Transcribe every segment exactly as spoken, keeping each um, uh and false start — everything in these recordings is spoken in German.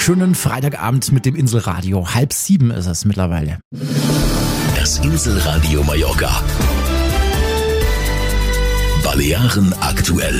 Schönen Freitagabend mit dem Inselradio. Halb sieben ist es mittlerweile. Das Inselradio Mallorca. Balearen aktuell.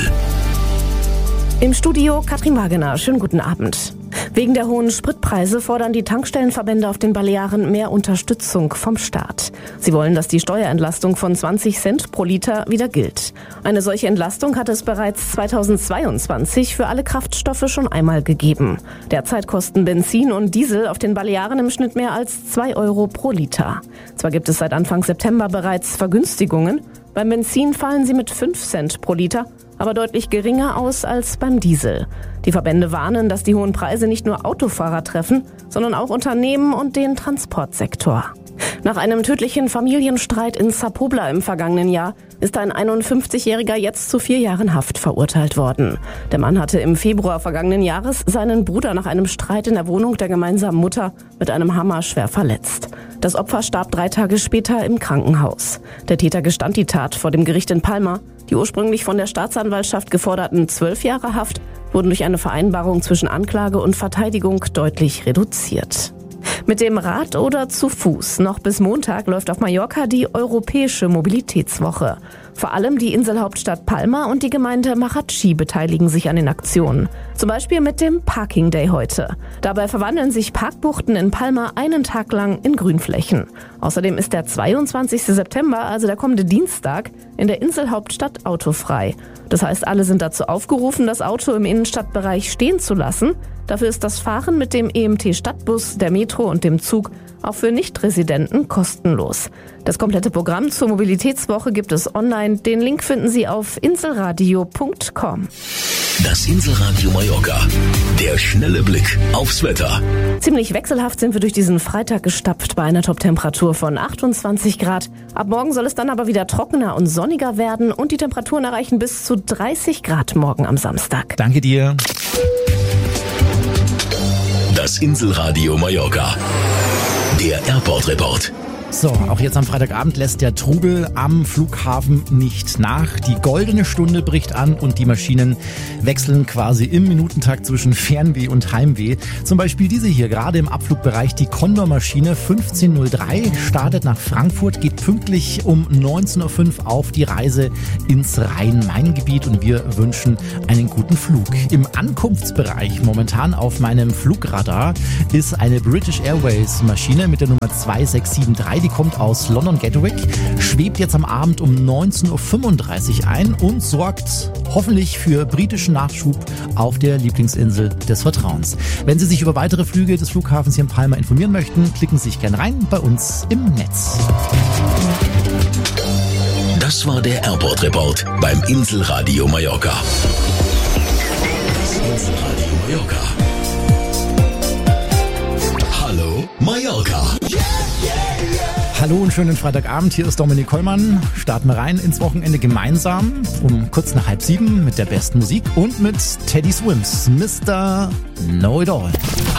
Im Studio Katrin Wagener. Schönen guten Abend. Wegen der hohen Spritpreise fordern die Tankstellenverbände auf den Balearen mehr Unterstützung vom Staat. Sie wollen, dass die Steuerentlastung von zwanzig Cent pro Liter wieder gilt. Eine solche Entlastung hat es bereits zweitausendzweiundzwanzig für alle Kraftstoffe schon einmal gegeben. Derzeit kosten Benzin und Diesel auf den Balearen im Schnitt mehr als zwei Euro pro Liter. Zwar gibt es seit Anfang September bereits Vergünstigungen. Beim Benzin fallen sie mit fünf Cent pro Liter, aber deutlich geringer aus als beim Diesel. Die Verbände warnen, dass die hohen Preise nicht nur Autofahrer treffen, sondern auch Unternehmen und den Transportsektor. Nach einem tödlichen Familienstreit in Sapobla im vergangenen Jahr ist ein einundfünfzigjähriger jetzt zu vier Jahren Haft verurteilt worden. Der Mann hatte im Februar vergangenen Jahres seinen Bruder nach einem Streit in der Wohnung der gemeinsamen Mutter mit einem Hammer schwer verletzt. Das Opfer starb drei Tage später im Krankenhaus. Der Täter gestand die Tat vor dem Gericht in Palma. Die ursprünglich von der Staatsanwaltschaft geforderten zwölf Jahre Haft wurden durch eine Vereinbarung zwischen Anklage und Verteidigung deutlich reduziert. Mit dem Rad oder zu Fuß. Noch bis Montag läuft auf Mallorca die Europäische Mobilitätswoche. Vor allem die Inselhauptstadt Palma und die Gemeinde Marachi beteiligen sich an den Aktionen. Zum Beispiel mit dem Parking Day heute. Dabei verwandeln sich Parkbuchten in Palma einen Tag lang in Grünflächen. Außerdem ist der zweiundzwanzigsten September, also der kommende Dienstag, in der Inselhauptstadt autofrei. Das heißt, alle sind dazu aufgerufen, das Auto im Innenstadtbereich stehen zu lassen. Dafür ist das Fahren mit dem E M T-Stadtbus, der Metro und dem Zug auch für Nichtresidenten kostenlos. Das komplette Programm zur Mobilitätswoche gibt es online. Den Link finden Sie auf inselradio punkt com. Das Inselradio Mallorca. Der schnelle Blick aufs Wetter. Ziemlich wechselhaft sind wir durch diesen Freitag gestapft bei einer Toptemperatur von achtundzwanzig Grad. Ab morgen soll es dann aber wieder trockener und sonniger werden und die Temperaturen erreichen bis zu dreißig Grad morgen am Samstag. Danke dir. Das Inselradio Mallorca. Der Airport Report. So, auch jetzt am Freitagabend lässt der Trubel am Flughafen nicht nach. Die goldene Stunde bricht an und die Maschinen wechseln quasi im Minutentakt zwischen Fernweh und Heimweh. Zum Beispiel diese hier, gerade im Abflugbereich, die Condor-Maschine fünfzehn null drei startet nach Frankfurt, geht pünktlich um neunzehn Uhr fünf auf die Reise ins Rhein-Main-Gebiet und wir wünschen einen guten Flug. Im Ankunftsbereich momentan auf meinem Flugradar ist eine British Airways Maschine mit der Nummer zwei sechs sieben drei. Die kommt aus London Gatwick, schwebt jetzt am Abend um neunzehn Uhr fünfunddreißig ein und sorgt hoffentlich für britischen Nachschub auf der Lieblingsinsel des Vertrauens. Wenn Sie sich über weitere Flüge des Flughafens hier in Palma informieren möchten, klicken Sie sich gerne rein bei uns im Netz. Das war der Airport Report beim Inselradio Mallorca. Das Inselradio Mallorca. Hallo Mallorca. Hallo und schönen Freitagabend, hier ist Dominik Kollmann. Starten wir rein ins Wochenende gemeinsam um kurz nach halb sieben mit der besten Musik und mit Teddy Swims, Mister Know It All.